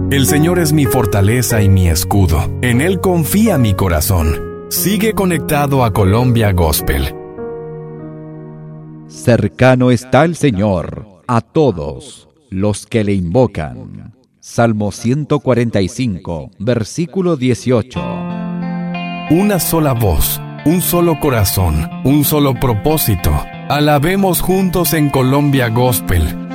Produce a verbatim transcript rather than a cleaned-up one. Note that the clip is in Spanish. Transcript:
El Señor es mi fortaleza y mi escudo. En Él confía mi corazón. Sigue conectado a Colombia Gospel. Cercano está el Señor a todos los que le invocan. Salmo ciento cuarenta y cinco, versículo dieciocho. Una sola voz, un solo corazón, un solo propósito. Alabemos juntos en Colombia Gospel.